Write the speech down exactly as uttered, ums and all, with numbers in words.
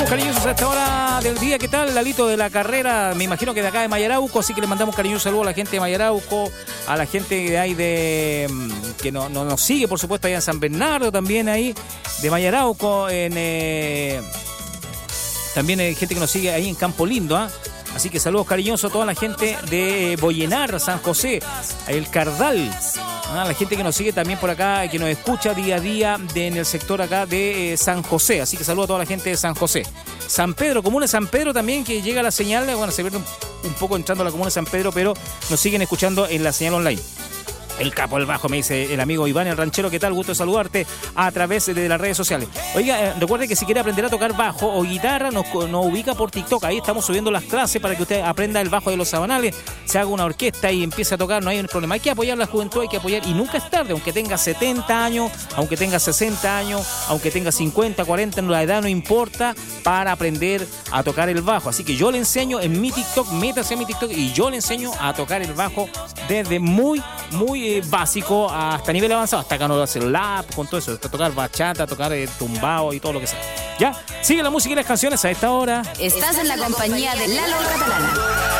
Saludos cariñosos a esta hora del día. ¿Qué tal, Lalito de la Carrera? Me imagino que de acá de Mayarauco, así que le mandamos cariñoso saludo a la gente de Mayarauco, a la gente de ahí de que no, no nos sigue, por supuesto, allá en San Bernardo, también ahí de Mayarauco, en eh, también hay gente que nos sigue ahí en Campo Lindo, ¿ah? ¿eh? Así que saludos cariñosos a toda la gente de Boyenar, San José, el Cardal, ¿ah? La gente que nos sigue también por acá, que nos escucha día a día de, en el sector acá de eh, San José. Así que saludos a toda la gente de San José. San Pedro, comuna de San Pedro también, que llega la señal, bueno, se pierde un, un poco entrando a la comuna de San Pedro, pero nos siguen escuchando en la señal online. El capo del bajo, me dice el amigo Iván, el ranchero, ¿qué tal? Gusto de saludarte a través de las redes sociales. Oiga, eh, recuerde que si quiere aprender a tocar bajo o guitarra, nos, nos ubica por TikTok. Ahí estamos subiendo las clases para que usted aprenda el bajo de los Sabanales, se haga una orquesta y empiece a tocar, no hay un problema. Hay que apoyar a la juventud, hay que apoyar, y nunca es tarde, aunque tenga setenta años, aunque tenga sesenta años, aunque tenga cincuenta, cuarenta, la edad no importa, para aprender a tocar el bajo. Así que yo le enseño en mi TikTok, métase a mi TikTok y yo le enseño a tocar el bajo desde muy, muy eh, básico hasta nivel avanzado, hasta acá no hacer lap, con todo eso, hasta tocar bachata, tocar eh, tumbao y todo lo que sea. Ya, sigue la música y las canciones a esta hora. Estás en la compañía de Lalo Catalán.